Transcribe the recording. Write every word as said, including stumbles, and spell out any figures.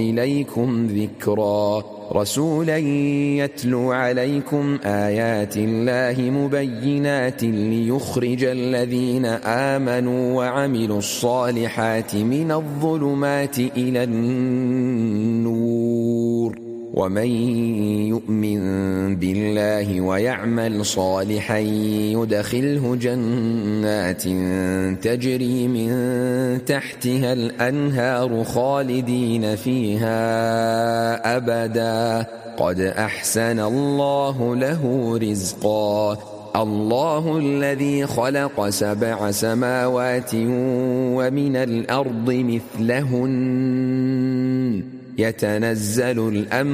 إليكم ذكرا رسولا يتلو عليكم آيات الله مبينات ليخرج الذين آمنوا وعملوا الصالحات من الظلمات إلى النور ومن يؤمن بالله ويعمل صالحا يدخله جنات تجري من تحتها الأنهار خالدين فيها أبدا قد أحسن الله له رزقا الله الذي خلق سبع سماوات ومن الأرض مثلهن يتنزل الأمر